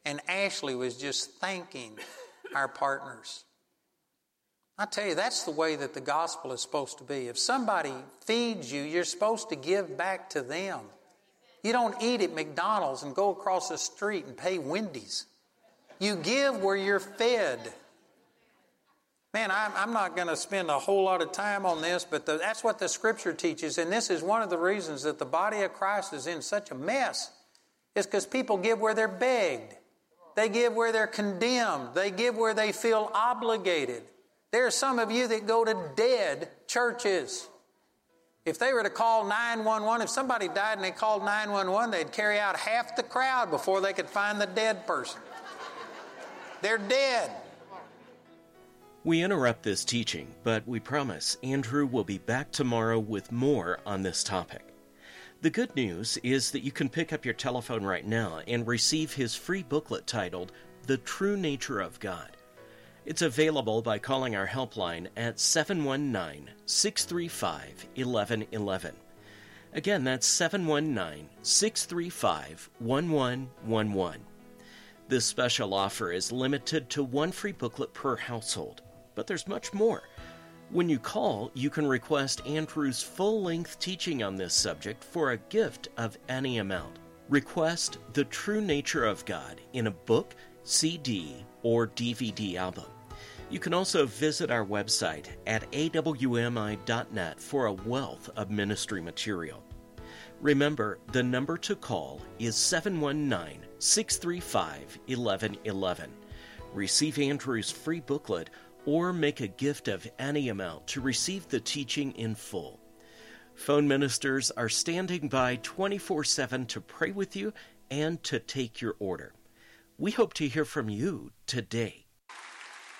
And Ashley was just thanking our partners. I tell you, that's the way that the gospel is supposed to be. If somebody feeds you, you're supposed to give back to them. You don't eat at McDonald's and go across the street and pay Wendy's. You give where you're fed. Man, I'm not going to spend a whole lot of time on this, but that's what the Scripture teaches. And this is one of the reasons that the body of Christ is in such a mess. It's because people give where they're begged. They give where they're condemned. They give where they feel obligated. There are some of you that go to dead churches. If they were to call 911, if somebody died and they called 911, they'd carry out half the crowd before they could find the dead person. They're dead. We interrupt this teaching, but we promise Andrew will be back tomorrow with more on this topic. The good news is that you can pick up your telephone right now and receive his free booklet titled The True Nature of God. It's available by calling our helpline at 719-635-1111. Again, that's 719-635-1111. This special offer is limited to one free booklet per household, but there's much more. When you call, you can request Andrew's full-length teaching on this subject for a gift of any amount. Request The True Nature of God in a book, CD, or DVD album. You can also visit our website at awmi.net for a wealth of ministry material. Remember, the number to call is 719-635-1111. Receive Andrew's free booklet or make a gift of any amount to receive the teaching in full. Phone ministers are standing by 24/7 to pray with you and to take your order. We hope to hear from you today.